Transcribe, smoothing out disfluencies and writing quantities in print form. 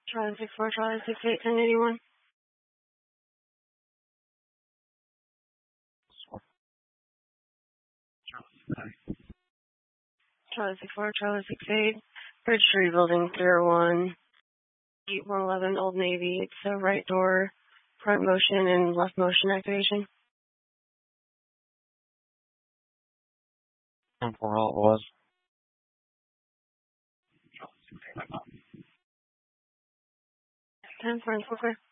Charlie 64, Charlie 68, 1081. Charlie 64, Charlie 68, Bridge Street Building 301, 8111 Old Navy. It's a right door, front motion and left motion activation. And for all it was. 10 4 and 4 clear.